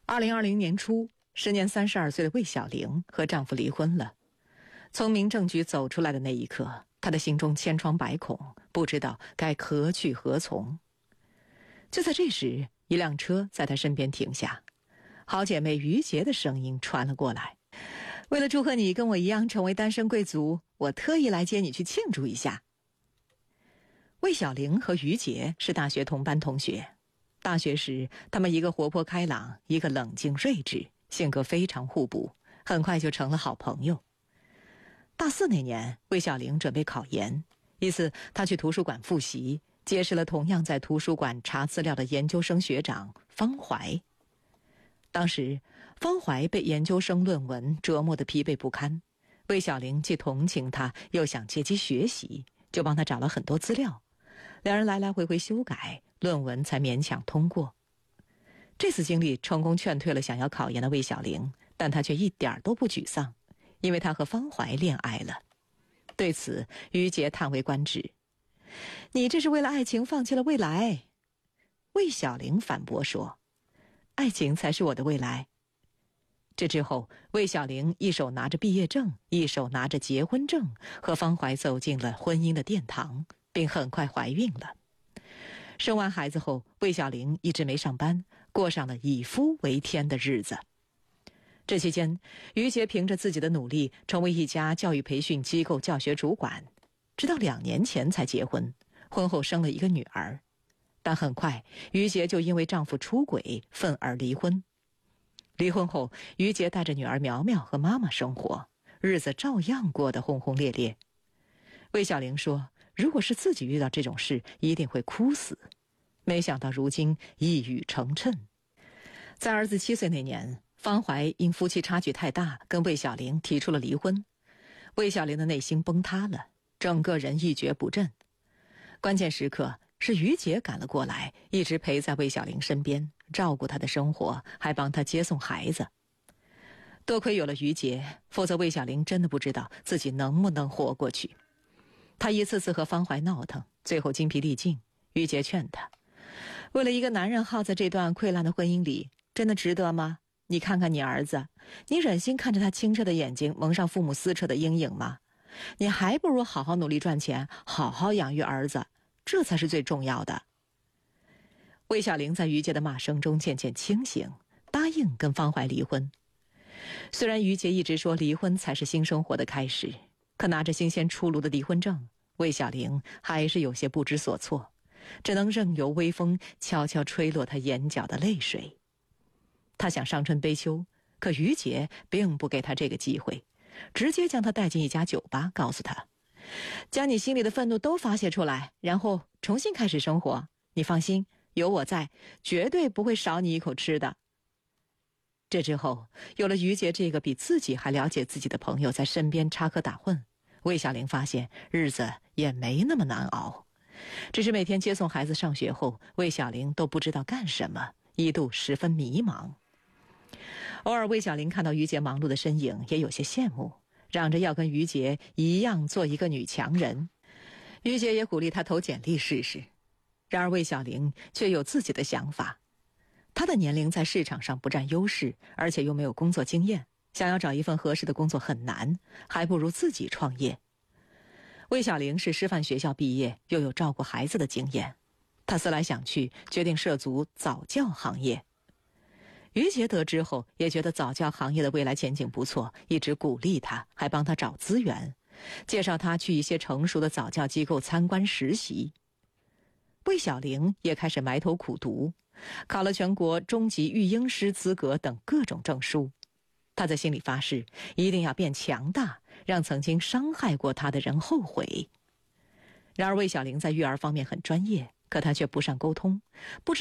2020年初，时年32岁的魏小玲和丈夫离婚了。从民政局走出来的那一刻，她的心中千疮百孔，不知道该何去何从。就在这时，一辆车在她身边停下，好姐妹于洁的声音传了过来：为了祝贺你跟我一样成为单身贵族，我特意来接你去庆祝一下。魏小玲和于洁是大学同班同学，大学时他们一个活泼开朗，一个冷静睿智，性格非常互补，很快就成了好朋友。大4那年，魏小玲准备考研，一次她去图书馆复习，结识了同样在图书馆查资料的研究生学长方怀。当时方怀被研究生论文折磨得疲惫不堪，魏小玲既同情他，又想借机学习，就帮他找了很多资料，两人来来回回修改，论文才勉强通过。这次经历成功劝退了想要考研的魏小玲，但她却一点都不沮丧，因为她和方怀恋爱了。对此，于洁叹为观止：你这是为了爱情放弃了未来。魏小玲反驳说：爱情才是我的未来。这之后，魏小玲一手拿着毕业证，一手拿着结婚证，和方怀走进了婚姻的殿堂，并很快怀孕了。生完孩子后，魏小玲一直没上班，过上了以夫为天的日子。这期间，于洁凭着自己的努力，成为一家教育培训机构教学主管，直到2年前才结婚，婚后生了一个女儿。但很快，于洁就因为丈夫出轨愤而离婚。离婚后，于洁带着女儿苗苗和妈妈生活，日子照样过得轰轰烈烈。魏小玲说，如果是自己遇到这种事，一定会哭死。没想到如今一语成谶。在儿子7岁那年，方怀因夫妻差距太大，跟魏小玲提出了离婚。魏小玲的内心崩塌了，整个人一蹶不振。关键时刻是于洁赶了过来，一直陪在魏小玲身边，照顾她的生活，还帮她接送孩子。多亏有了于洁，否则魏小玲真的不知道自己能不能活过去。她一次次和方怀闹腾，最后精疲力尽。于洁劝她：为了一个男人耗在这段溃烂的婚姻里，真的值得吗？你看看你儿子，你忍心看着他清澈的眼睛蒙上父母撕扯的阴影吗？你还不如好好努力赚钱，好好养育儿子，这才是最重要的。魏小玲在于洁的骂声中渐渐清醒，答应跟方怀离婚。虽然于洁一直说离婚才是新生活的开始，可拿着新鲜出炉的离婚证，魏小玲还是有些不知所措，只能任由微风悄悄吹落她眼角的泪水。她想伤春悲秋，可于洁并不给她这个机会，直接将她带进一家酒吧，告诉她：将你心里的愤怒都发泄出来，然后重新开始生活。你放心，有我在，绝对不会少你一口吃的。这之后，有了于洁这个比自己还了解自己的朋友在身边插科打诨，魏小玲发现日子也没那么难熬。只是每天接送孩子上学后，魏小玲都不知道干什么，一度十分迷茫。偶尔魏小玲看到于洁忙碌的身影，也有些羡慕，嚷着要跟于洁一样做一个女强人。于洁也鼓励她投简历试试。然而魏小玲却有自己的想法，她的年龄在市场上不占优势，而且又没有工作经验，想要找一份合适的工作很难，还不如自己创业。魏小玲是师范学校毕业，又有照顾孩子的经验，她思来想去，决定涉足早教行业。于洁得知后也觉得早教行业的未来前景不错，一直鼓励她，还帮她找资源，介绍她去一些成熟的早教机构参观实习。魏小玲也开始埋头苦读，考了全国中级育婴师资格等各种证书。她在心里发誓，一定要变强大，让曾经伤害过她的人后悔。然而魏小玲在育儿方面很专业，可她却不善沟通，不知